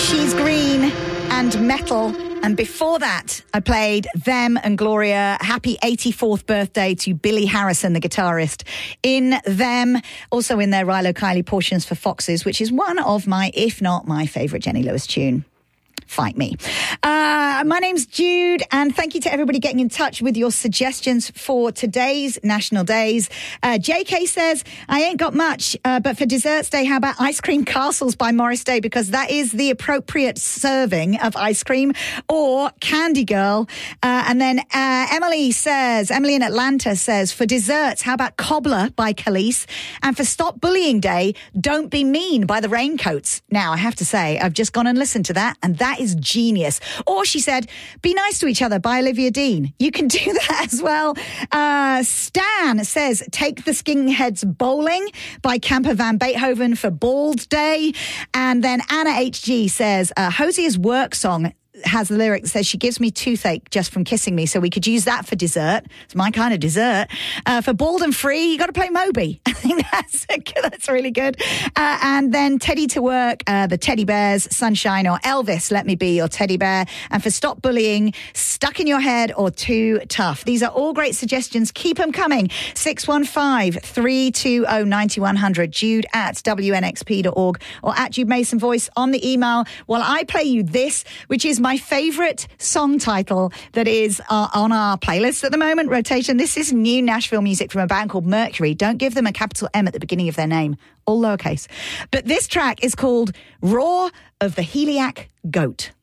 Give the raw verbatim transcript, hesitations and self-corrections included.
She's Green and Metal. And before that, I played Them and Gloria. Happy eighty-fourth birthday to Billy Harrison, the guitarist, in Them. Also in their Rilo Kiley Portions for Foxes, which is one of my, if not my favourite Jenny Lewis tune. Fight me. Uh, my name's Jude, and thank you to everybody getting in touch with your suggestions for today's National Days. Uh, J K says, I ain't got much, uh, but for Desserts Day, how about Ice Cream Castles by Morris Day? Because that is the appropriate serving of ice cream, or Candy Girl. Uh, and then uh, Emily says, Emily in Atlanta says, for desserts, how about Cobbler by Khalees? And for Stop Bullying Day, Don't Be Mean by the Raincoats. Now, I have to say, I've just gone and listened to that, and that is genius. Or she said, Be Nice to Each Other by Olivia Dean. You can do that as well. Uh, Stan says, Take the Skinheads Bowling by Camper Van Beethoven for Bald Day. And then Anna H G says, uh, Hosier's Work Song has the lyric that says, she gives me toothache just from kissing me, so we could use that for dessert. It's my kind of dessert. Uh, for Bald and Free, you got to play Moby. I think that's that's really good. Uh, and then Teddy to Work, uh, the Teddy Bears, Sunshine, or Elvis, Let Me Be Your Teddy Bear. And for Stop Bullying, Stuck in Your Head or Too Tough. These are all great suggestions. Keep them coming. six one five, three two zero, nine one zero zero, jude at w n x p dot org, or at Jude Mason Voice on the email, while I play you this, which is my favourite song title that is uh, on our playlist at the moment, Rotation. This is new Nashville music from a band called Mercury. Don't give them a capital M at the beginning of their name, all lowercase. But this track is called Roar of the Heliac Goat.